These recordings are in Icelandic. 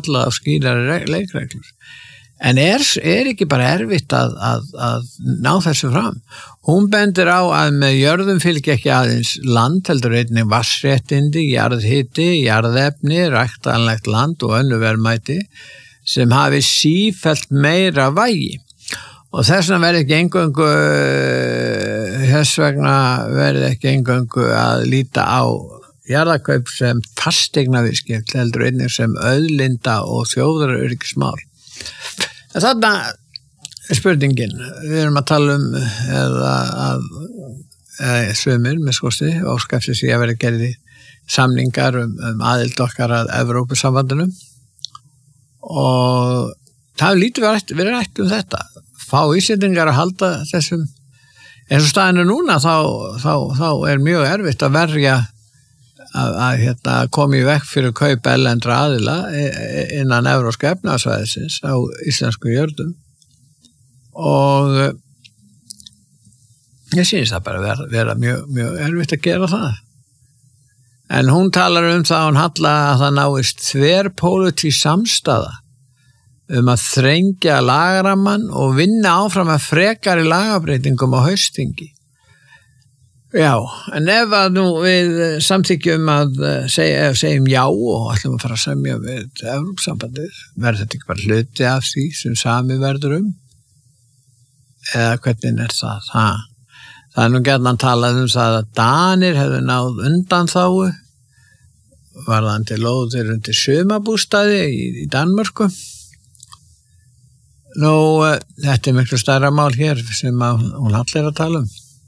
kallað á skýrari leikreglur. En ekki bara erfitt að ná þessu fram? Hún bendir á að með jörðum fylgja ekki aðeins land, heldur einnig vatnsréttindi, jarðhiti, jarðefni, ræktanlegt land og önnur verðmæti sem hafi sífellt meira vægi. Og þess vegna verði ekki eingöngu að líta á jarðakaup sem fasteignaviðskipti, heldur einnig sem auðlinda og þjóðaröryggismál. En þarna er spurningin, við erum að tala eða sumir með skosti óskapsi því að vera gerði samningar aðild okkar að Evrópusambandinu og það lítið verið rætt þetta. Fá Íslendingar að halda þessum, eins og staðinu núna þá er mjög erfitt að verja að koma í vekk fyrir kaup erlendra aðila innan evrópska efnahagssvæðisins á íslensku jörðum og ég sýnist það bara vera mjög erfitt að gera það. En hún talar það hún Halla að það náist þverpólitísk samstaða að þrengja lagarammann og vinna áfram að frekari lagabreytingum á haustþingi. Já, en ef að nú við samþykjum að segjum já og ætlum að fara að semja við Evrópusambandið, verður þetta ekki bara hluti af því sem sami verður eða hvernig það? Það er nú gjarnan talað það að Danir hefðu náð undanþágu varðandi lóðir undir sumarbústaði í Danmörku. Nú, þetta er miklu stærra mál hér sem hún Halla að tala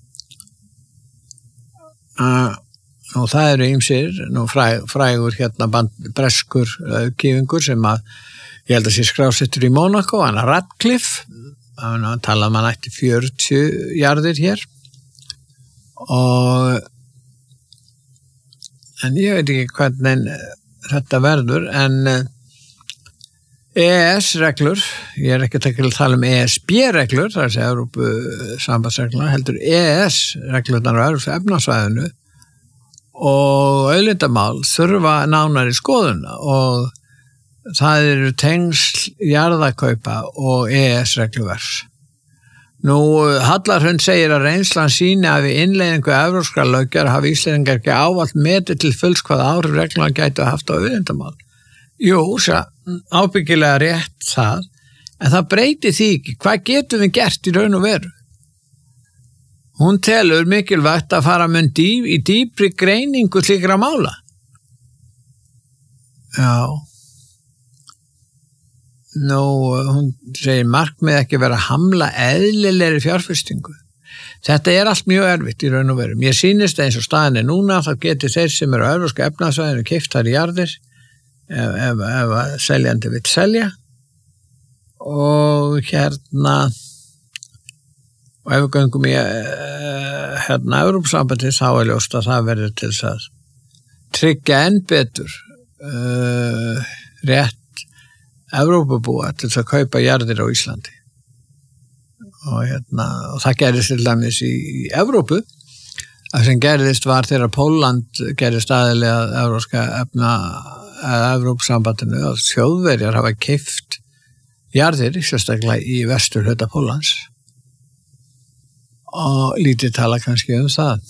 og það eru ýmsir frægur breskur kýfingur sem ég held að sé skrásettur í Monaco, hann Radcliffe, hann talaði mann ætti 40 jarðir hér en ég veit ekki hvernig þetta verður en EES-reglur, ég er ekki að tala ESB-reglur, það er að segja Evrópusambandsregluna, heldur EES-reglurnar á Evrópska efnahagssvæðinu og auðlindamál þurfa nánari skoðuna og það eru tengsl jarðakaupa og EES-regluvers. Nú, Hallarhund segir að reynslan sýni að við innleiðingu evrópskra löggjara hafi Íslendingar ekki ávallt metið til fulls hvað áhrif regluna gætu haft á auðlindamál. Jú, ábyggilega rétt það, en það breyti því ekki. Hvað getum við gert í raun og veru? Hún telur mikilvægt að fara með í dýpri greiningu slíkra mála. Já. Nú, hún segir markmið ekki vera að hamla eðlilegri fjárfestingu. Þetta er allt mjög erfitt í raun og veru. Mér sýnist eins og staðan er núna, þá geti þeir sem eru á evrópska efnahagssvæðinu keypt þar í jarðir ef seljandi vill selja og og ef við göngum í Evrópusambandið þá er ljóst að það verður til þess að tryggja enn betur rétt Evrópubúa til þess að kaupa jarðir á Íslandi og það gerðist til dæmis í Evrópu. Það sem gerðist var þegar Pólland gerðist aðilega að Evrópusambandinu að Þjóðverjar hafa keypt jarðir sérstaklega í vesturhluta Póllands og lítið tala kannski það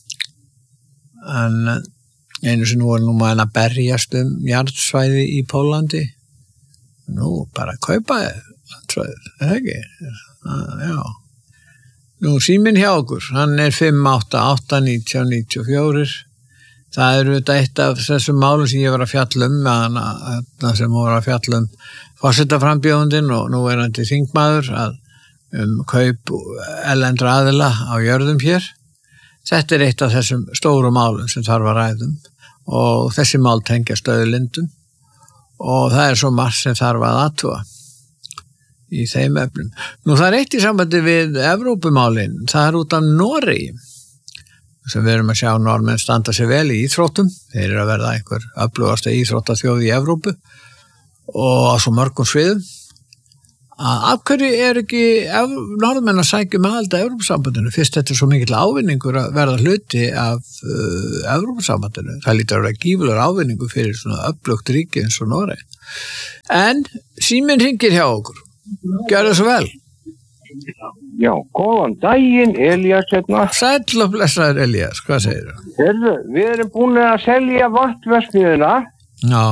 en einu sinni voru nú maður að berjast jarðsvæði í Póllandi nú bara kaupa landsvæðið, ekki? Já. Nú síminn hjá okkur, hann er 588-1994. Það eru þetta eitt af þessum málum sem ég var að fjalla sem voru að fjalla forsetaframbjóðundin og nú er hann til þingmaður kaup erlendra aðila á jörðum hér. Þetta er eitt af þessum stóru málum sem þarf að ræðum og þessi mál tengjast auðlindum og það er svo margt sem þarf að athuga í þeim efnum. Nú það er eitt í sambandi við Evrópumálin, það er út af Noregi sem við erum að sjá Normenn standa sig vel í íþróttum, þeir eru að verða einhver öflugasta íþróttaþjóð í Evrópu og á svo mörgum sviðum af hverju ekki Norðmenn að sækja aðild að Evrópusambandinu fyrst þetta svo mikill ávinningur að verða hluti af Evrópusambandinu. Það lítur að vera gífulegur ávinningur fyrir svona öflugt ríki eins og Noreg. En síminn hringir hjá okkur. Gjörðu svo vel. Já, góðan daginn, Elías hérna. Sæll og blessaður Elías, hvað segirðu? Heyrðu, við erum búin að selja vatnsverksmiðjuna. Já.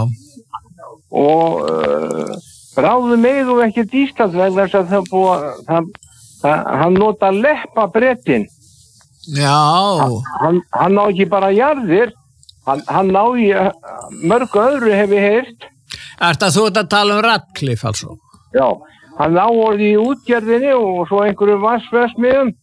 Og bráðum eigum við ekki Ísland vegna þess að það búið hann nota leppabrettinn. Já. Hann ná ekki bara jarðir, hann ná í mörg öðru hef ég heyrt. Ertu að þú ert að tala Radcliffe altså? Já, hann ná orðið í útgerðinni og svo einhverjum vatnsverksmiðjum.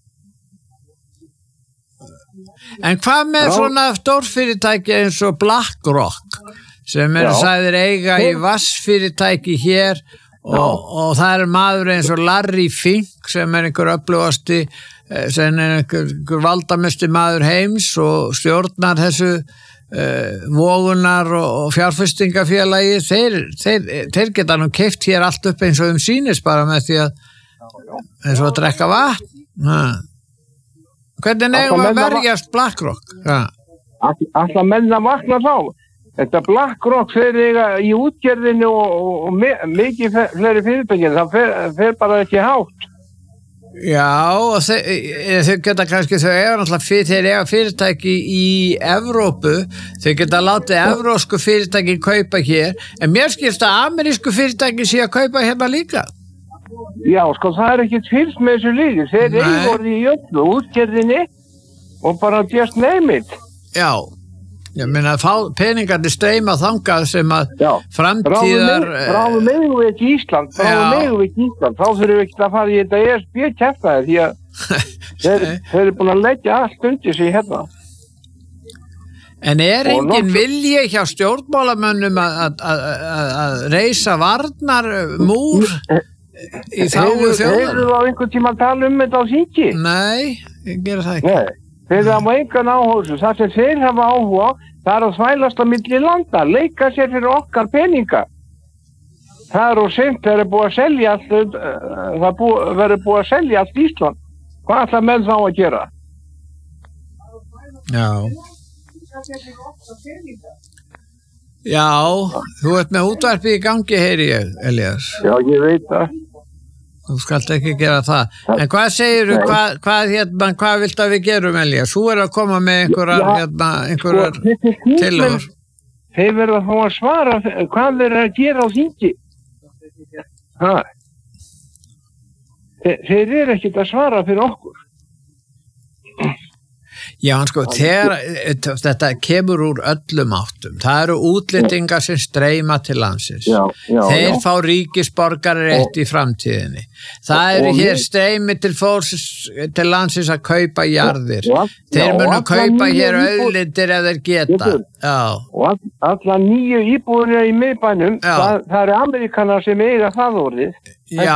En hvað með svona stórfyrirtæki eins og BlackRock sem sagðir eiga í vassfyrirtæki hér og það maður eins og Larry Fink sem einhver öflugasti sem einhver valdamesti maður heims og stjórnar þessu vogunar og fjárfestingafélagi þeir geta nú keypt hér allt upp eins og sýnist bara með því að eins og að drekka vatn. Hvernig eigum að verjast BlackRock? Alltaf menn að vakna þá. Þetta BlackRock þeir eiga í útgerðinu og mikið fleiri fyrirtækir, það fer bara ekki hátt. Já, og þau geta kannski, þeir eiga fyrirtæki í Evrópu, þau geta látið evrósku fyrirtæki kaupa hér, en mér skilst að amerísku fyrirtæki sé að kaupa hérna líka. Já, sko, það ekki fyrst með þessu líki, þeir eiga orðið í öllu útgerðinni og bara just name it. Já. Ég meina að peningarnir streyma þangað sem að framtíðar Bráðum megum við ekki Ísland þá þurfum við ekki að fara í þetta ESB-keftaði því að þeir eru búin að leggja allt undir sig hérna. En engin vilji hjá stjórnmálamönnum að reisa varnarmúr í þágu þjóðar? Hefur þú á einhvern tíma að tala þetta á þingi? Nei, ég gera það ekki. Nei. Þeir hafa engan áhuga, það sem þeir hafa áhuga, það að þvælast á milli landa, leika sér fyrir okkar peninga. Það og seint þeir búið að selja allt, verður búið að selja allt Ísland. Hvað ætla menn þá að gera? Já. Já, þú ert með útvarpið í gangi, heyri ég, Elías. Já, ég veit það. Þú skalt ekki gera það. En hvað segirðu, hvað viltu að við gerum, Elías? Þú að koma með einhverjar tillögur. Þeir verða að fá að svara hvað þeir að gera á þingi. Þeir eru ekkert að svara fyrir okkur. Já, sko, þetta kemur úr öllum áttum. Það eru útlendingar sem streyma til landsins. Þeir fá ríkisborgararétt í framtíðinni. Það eru hér streymi til landsins að kaupa jarðir. Þeir munu kaupa hér auðlindir ef þeir geta. Og allar 9 íbúðir í miðbænum, það eru Ameríkanar sem eiga það orðið. Já,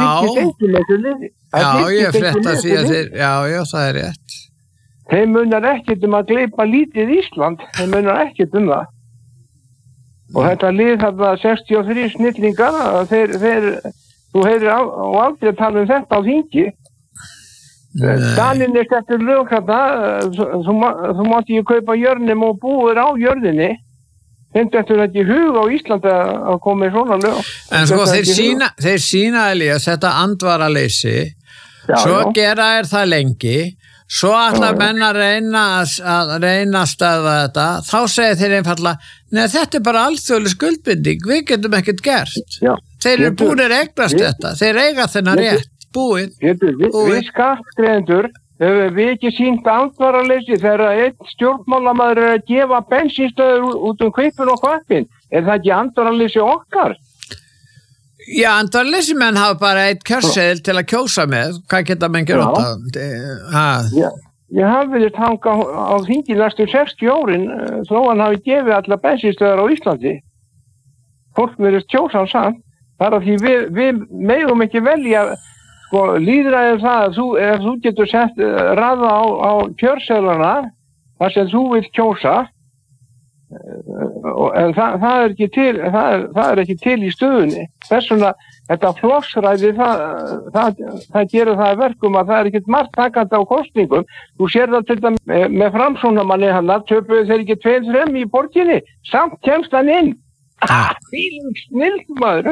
ég frétta því að já, það er rétt. Þeir munar ekkert að gleypa lítið Ísland, þeir munar ekkert það. Og þetta lið þarna 63 snillingar, þú heyrir og aldrei tala þetta á þingi. Daninn eftir lög þetta, þú mátti ekki kaupa jörnum og búir á jörðinni. Þeim eftir þetta í hug á Íslandi að koma í svona lög. En sko þeir sína Elías þetta andvaraleysi, svo gera það lengi, svo allar menn að reyna að stöðva þetta, þá segir þeir einfallega, neða þetta bara alþjóðleg skuldbinding, við getum ekkert gert. Þeir eru búinir eignast þetta, þeir eiga þennan rétt, búin. Við skattgreiðendur höfum við ekki sýnt andvaraleysi þegar einn stjórnmálamaður er að gefa bensínstöður út Kaupin og Hvappinn. Er það ekki andvaraleysi okkar? Já, andvaraleysi menn hafa bara eitt kjörseðil til að kjósa með. Hvað geta menn gera þetta? Ég hafi verið tanga á þingi næstu 60 árin þó hann hafi gefið allar bensínstöðar á Íslandi. Fólk verið kjósa samt. Það er því við megum ekki velja lýðræðið það að ef þú getur sett raða á kjörseðlana þar sem þú vilt kjósa en það ekki til það ekki til í stöðunni. Þess vegna þetta flokksræði það gerir það verkum að það ekkert margt takandi á kosningum. Þú sér það til dæmis með Framsóknarmanni hann töpuðu þeir ekki 2-3 í borginni, samt kemst hann inn. Fílum snill maður.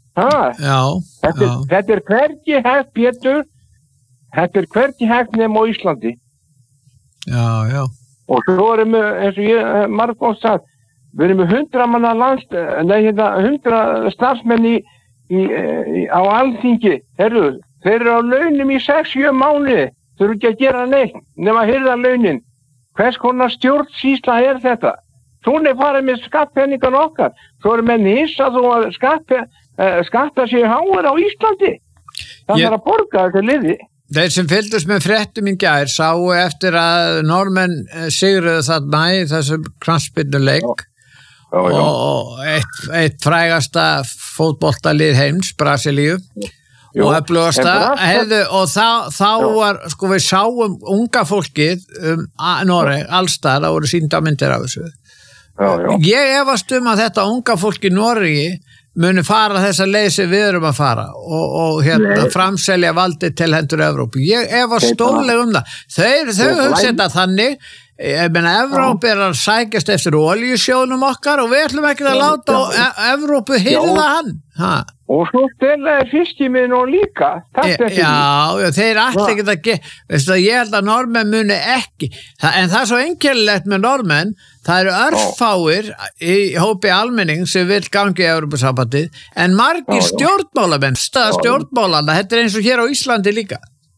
Þetta hvergi hægt, Pétur. Þetta hvergi hægt nema á Íslandi. Já. Og svo erum við, eins og ég margótt sagt, við erum með 100 manna 100 starfsmenn á Alþingi. Heyrðu, þeir eru á launum í 6-7 mánuði. Þeir eru ekki að gera neitt nema að hirða launin. Hvers konar stjórnsýsla þetta? Svona farið með skattpenningan okkar. Svo eru menn hissa þó að skatta sér háir á Íslandi. Það þarf að borga þetta liði. Þeir sem fylgdust með fréttum í gær sáu eftir að Normenn sigruðu þarna í þessum knattspyrnuleik og eitt frægasta fótboltalið heims, Brasilíu og öflugasta og þá var, sko við sáum unga fólkið Noreg, allstaðar, það voru sýndarmyndir af þessu. Ég efast að þetta unga fólk í Noregi muni fara þessa leið sem við erum að fara og framselja valdi til hendur Evrópu. Ég efast stórlega það. Þau hugsa þetta þannig, ég meina Evrópu að sækjast eftir olíusjónum okkar og við ætlum ekki að láta Evrópu hirða hann. Og svo stelaði fiskiminn og líka. Já, þeir ætla ekki að gera, ég held að Normenn muni ekki, en það svo einkennilegt með Normenn, það eru örfáir í hópi almenning sem vil gangi í Evrópusambandið, en margir stjórnmálamenn, stjórnmálana, þetta eins og hér á Íslandi líka.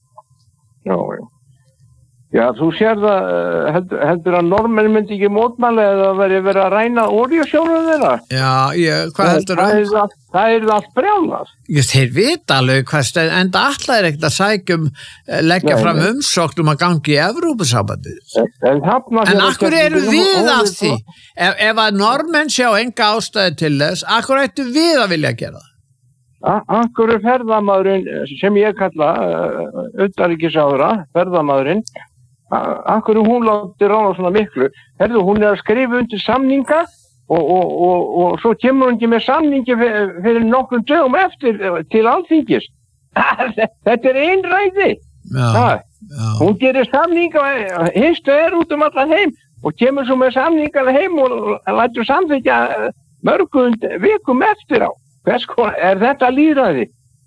Já, þú sér það, heldur að Normenn myndi ekki mótmæla eða verið að ræna olíusjónum þeirra? Já, hvað heldur það? Það allt brjálað. Þeir vita alveg hvað enda allar ekkert að sækjum leggja fram umsókn að gangi í Evrópusambandið. En akkur eru við að því? Ef að Normenn sjá enga ástæði til þess, akkur ættu við að vilja gera það? Akkur ferðamaðurinn sem ég kalla utanríkisráðherra, ferðamaðurinn, akkur hún láti ráða svona miklu. Herðu, hún að skrifa undir samninga og svo kemur hún ekki með samningi fyrir nokkrum dögum eftir til Alþingis. Þetta einræði. Hún gerir samninga, hinstu út allan heim og kemur svo með samninga heim og lætur samþykja mörgum vikum eftir á. Hvers konar þetta lýðræði?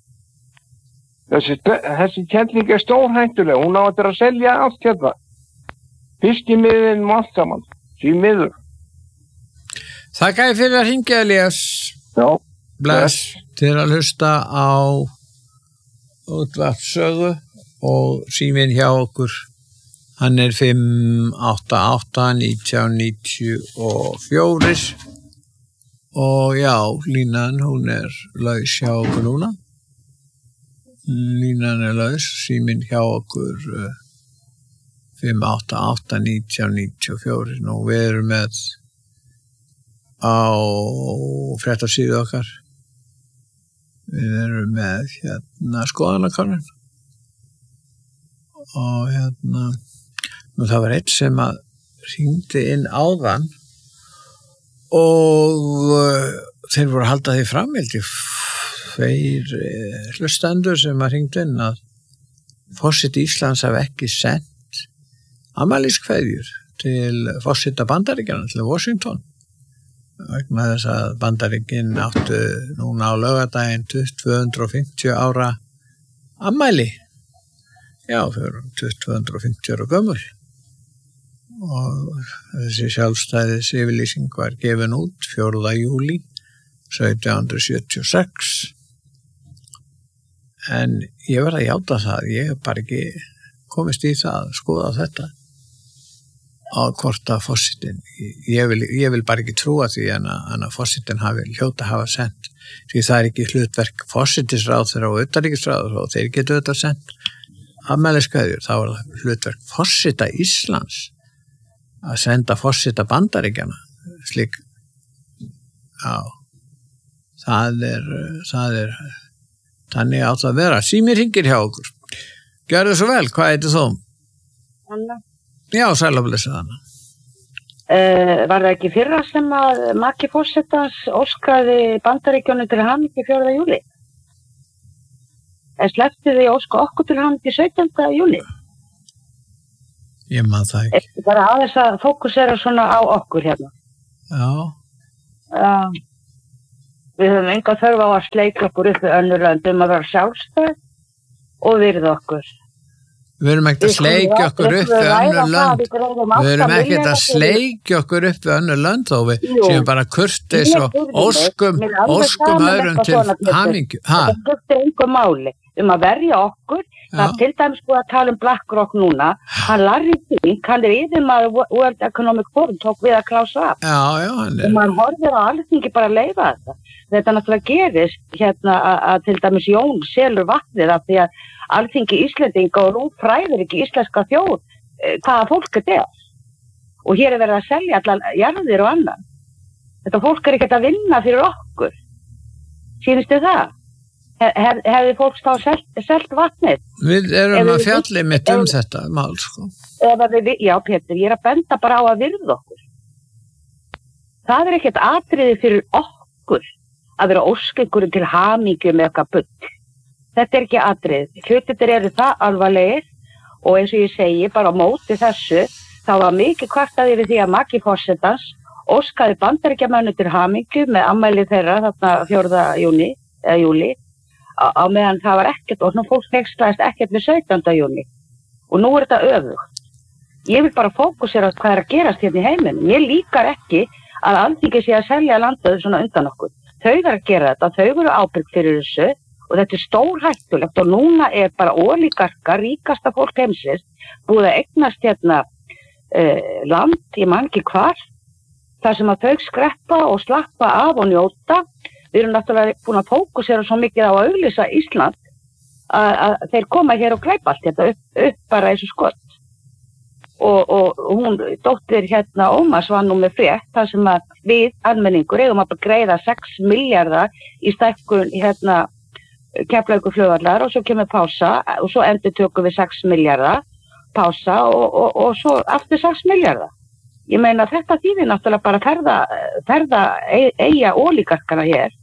Þessi kenning stórhættuleg, hún á að selja allt hérna. Fiskimiðin og allt saman, því miður. Þakka ég fyrir að hringja, Elías. Já. Bless. Til að hlusta á útvarpssögu og síminn hjá okkur. Hann 588-1994 og já, línan hún laus hjá okkur núna. Línan laus, síminn hjá okkur 588-1994. Nú við erum með á fréttasíðu okkar. Við erum með skoðanakönnun og nú það var eitt sem að hringdi inn áðan og þeir voru að halda því fram, tveir hlustendur sem að hringdi inn að forseti Íslands hafi ekki sendt afmæliskveðjur til forseta Bandaríkjanna til Washington vegna þess að Bandaríkin áttu núna á laugardaginn 250 ára afmæli. Já, fyrir 250 ára gömul og þessi sjálfstæðis yfirlýsing var gefin út 4. júlí 1776 en ég verð að játa það, ég hef bara ekki komist í það að skoða þetta á hvort að forsetinn, ég vil bara ekki trúa því en að forsetinn hljóta hafa sendt, því það ekki hlutverk forsetisráðherra og utanríkisráðherra og þeir getur þetta sendt afmæliskveðjur, þá það hlutverk forseta Íslands að senda forseta Bandaríkjanna slík já það er þannig átt að vera. Símir hringir hjá okkur. Gjörðu svo vel, hvað heitir þú? Anna. Já, sæl og blessa Anna. Var það ekki fyrra sem að maki forsetans óskaði Bandaríkjunum til hamingju 4. júlí? Sleppti þið óska okkur til hamingju 17. júlí? Ég man það ekki. Bara aðeins að fókusera svona á okkur hérna. Já. Við höfum enga þörf á að sleika okkur upp við önnur lönd að vera sjálfstæð og virða okkur. Við erum ekkert að sleikja okkur upp við önnur lönd. Við erum ekkert að sleikja okkur upp við önnur lönd þó við séum bara kurteis og óskum öðrum til hamingju. Það skiptir engu máli að verja okkur. Það til dæmis búið að tala BlackRock núna. Hann Larry Fink, hann yfirmaður World Economic Forum, tók við að klása af. Já, hann Og maður horfir á Alþingi bara að leyfa þetta. Þetta náttúrulega gerist hérna að til dæmis Jón selur vatnið af því að Alþingi Íslendinga og nú fræðir ekki íslenska þjóð hvaða fólk þetta er. Og hér verið að selja allar jarðir og annan. Þetta fólk ekkert að vinna fyrir okkur. Sýnist þið það? Hefði fólk þá selt vatnið? Við erum að fjalla mitt þetta mál, sko. Já, Pétur, ég að benda bara á að virða okkur. Það ekkert atriði fyrir okkur að vera óskengur til hamingju með eitthvað bull. Þetta ekki atrið. Hlutirnir eru það alvarlegir og eins og ég segi bara á móti þessu, þá var mikið kvartað yfir því að maki forsetans óskaði Bandaríkjamönnum til hamingju með afmæli þeirra þarna 4. júlí á meðan það var ekkert og nú fólk hegslaðist ekkert við 17. júlí. Og nú þetta öfugt. Ég vil bara fókusera á hvað að gerast hérna í heiminum. Ég líkar ekki að Alþingi sé að selja landið svona undan okkur. Þau að gera þetta, þau eru ábyrg fyrir þessu. Og þetta stórhættulegt og núna bara ólígarkar, ríkasta fólk heimsins, búið að eignast hérna land, ég man ekki hvar, þar sem að þau skreppa og slappa af og njóta. Við erum náttúrulega búin að fókusera svo mikið á að auglýsa Ísland að þeir koma hér og greipa allt þetta upp bara eins og skott. Og hún, dóttir hérna Ómars var nú með frétt, þar sem að við, almenningur, eigum að greiða 6 milljarða í stækkun hérna Keflavíkurflugvallar og svo kemur pása og svo endurtökum við 6 milljarða pása og svo aftur 6 milljarða. Ég meina þetta þýðir náttúrulega bara ferða eiga ólígarkana hér.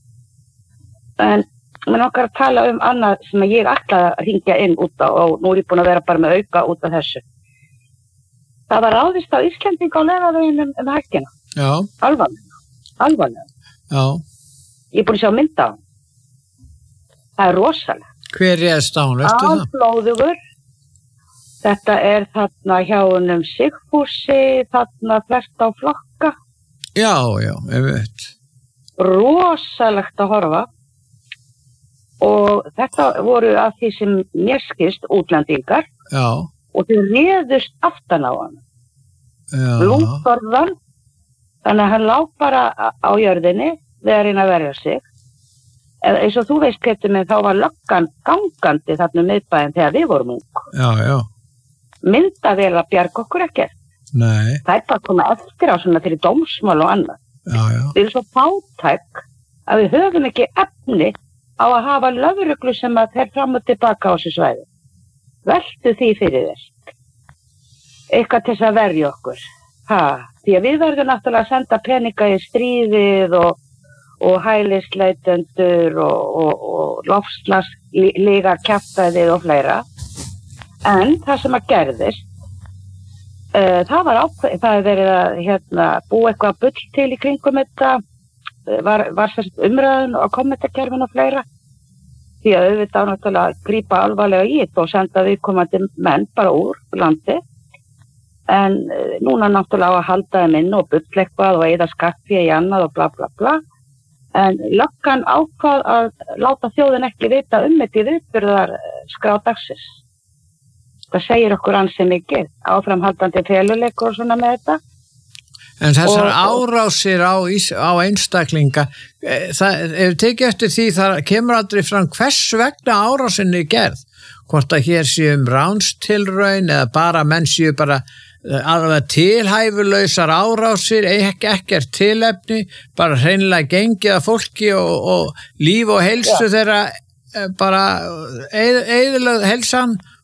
En mér okkar að tala annað sem ég ætla að hringja inn út á og nú er ég búin að vera bara með auka út af þessu. Það var ráðist á Íslendinga á Laugaveginum helgina. Já. Alvarlega. Já. Ég er búin að sjá mynd á hann. Það er rosalega. Hver réðst á hann, veistu það? Blóðugur. Þetta er þarna hjá honum Sigfúsi, þarna þvert á Flokka. Já, ég veit. Rosalegt að horfa. Og þetta voru af því sem mér skilst útlendingar. Já. Og þau réðust aftan á hann. Já. Lúmforðan. Þannig að hann lá bara á jörðinni við að reyna að verja sig. Eins og þú veist, Pétur minn, þá var löggan gangandi þarna miðbæinn þegar við vorum ung. Já. Myndavél að bjarga okkur ekkert. Nei. Það er bara að koma eftir á svona fyrir dómsmál og annað. Já. Við erum svo fátæk að við höfum ekki efni á að hafa lögreglu sem að fer fram og tilbaka á þessu svæði. Veltu því fyrir þér. Eitthvað til þess að verja okkur. Því að við verðum náttúrulega að senda peninga í stríðið og hælisleitendur og loftslagsliga kjaftaðið og fleira. En það sem að gerðist, það er verið að búa eitthvað bull til í kringum þetta, var sérst umræðun og kommentakerfin og fleira. Því að auðvitað náttúrulega að grípa alvarlega í þetta og senda viðkomandi menn bara úr landi. En núna náttúrulega á að halda þeim inn og bull eitthvað og eyða skattfé í annað og bla bla bla. En löggan ákvað að láta þjóðin ekki vita þetta í viðburðar skrá dagsins. Það segir okkur ansi mikið, áframhaldandi feluleikur og svona með þetta. En þessar árásir á einstaklinga, það ef tekið eftir því, það kemur aldrei fram hvers vegna árásinni gerð. Hvort að hér séum ránstilraun eða bara menn séu bara alveg tilhæfulausar árásir, ekkert tilefni, bara hreinlega gengið að fólki og líf og heilsu þeirra bara eyðilögð heilsan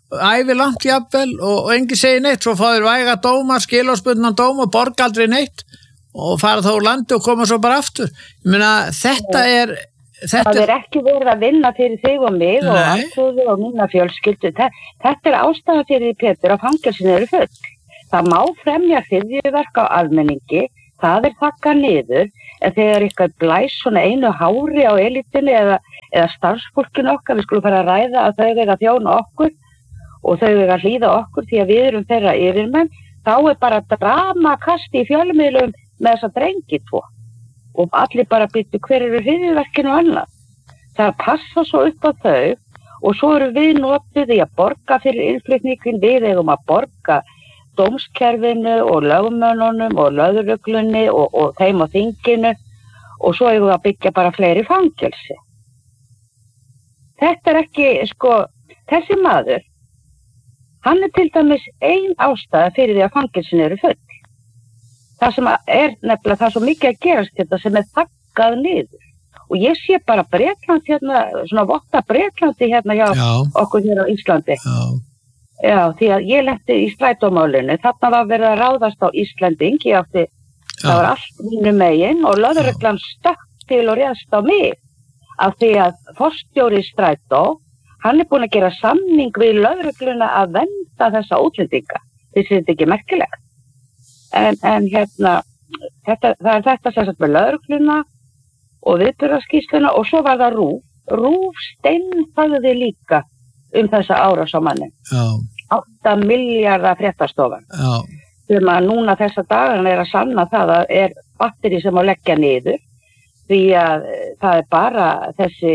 ævi langt jafnvel og enginn segir neitt, svo fá þeir væga dóma, skilorðsbundnan dóma og borga aldrei neitt og fara þá úr landi og koma svo bara aftur. Ég meina, það er ekki verið að vinna fyrir þig og mig og alltaf og minna fjölskyldu. Þetta er ástæða fyrir því, Pétur, að fangelsin eru full. Það má fremja hryðjuverk á almenningi, það þakkað niður, en þegar eitthvað blæs svona einu hári á elitinu eða starfsfólkinu okkar, við skulum fara að ræða að þau eiga að þjóna okkur og þau eiga að hlýða okkur því að við erum þeirra yfirmenn, þá bara dramakast í fjölmiðlum með þessa drengi tvo. Og allir bara byrju hver eru hryðjuverkinu og annað. Það passa svo upp á þau og svo eru við notuð í að borga fyrir innflutningin, við eigum að borga dómskerfinu og lögmönnunum og lögreglunni og þeim og þinginu og svo eigum við að byggja bara fleiri fangelsi. Þetta ekki, þessi maður, hann til dæmis ein ástæða fyrir því að fangelsin eru full. Það sem nefnilega, það svo mikið að gerast þetta sem þakkað niður. Og ég sé bara Bretland hérna, svona votta Bretlandi hérna hjá okkur hér á Íslandi. Já, því að ég lenti í strætómálinu, þarna var verið að ráðast á Íslanding, það var allt mínu megin og lögreglan stökk til og réðst á mig af því að forstjóri strætó, hann búinn að gera samning við lögregluna að vernda þessa útlendinga. Þið séð þetta ekki merkilegt. En hérna, það þetta sem sagt með lögregluna og viðburðarskýrsluna og svo var það RÚV. RÚV steinþagði líka þessa árás á manni. 8 milljarða fréttastofan. Þegar maður núna þessa dagana að sanna það að batteri sem á leggja niður því að það bara þessi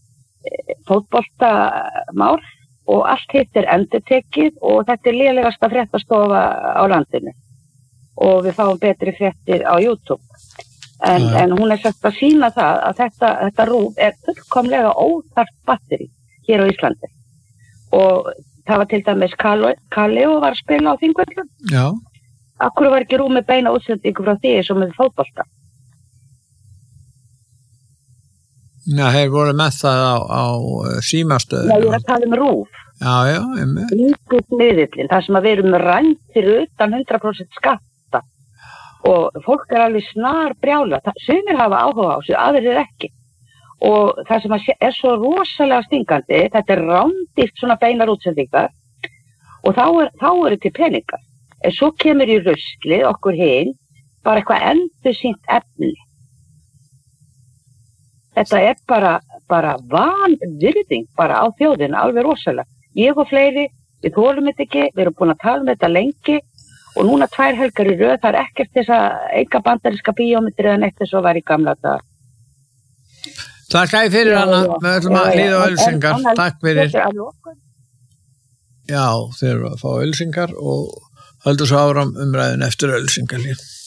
fótboltamál og allt hitt endurtekið og þetta lélegasta fréttastofa á landinu. Og við fáum betri fréttir á YouTube. En hún sett að sína það að þetta RÚV fullkomlega óþarft batteri hér á Íslandi. Og það var til dæmis Kaleo var að spila á Þingvöllum. Já. Akkur var ekki RÚV með beina útsendingu frá því eins og með fótbolta? Já, þeir voru með það á símastöðu. Já, ég að tala RÚV. Já, Líkismiðillin, það sem að við erum rænt fyrir utan 100% skatta og fólk alveg snar brjála, sumir hafa áhuga á þessu, aðrir ekki og það sem að svo rosalega stingandi, þetta rándýrt svona beinar útsendingar og þá eru til peningar en svo kemur í ruslið okkur hinn bara eitthvað endursýnt efni. Þetta bara vanvirðing bara á þjóðina, alveg rosalega. Ég og fleiri, við þolum þetta ekki, við erum búin að tala um þetta lengi og núna 2 helgar í röð, það ekkert þess að enga bandaríska bíómyndir eða neitt þess að var í gamla dag. Takk fyrir hana, við ætlum að hlýða á auglýsingar. Takk fyrir. Já, þeir eru að fá auglýsingar og höldum svo áfram umræðin eftir auglýsingar.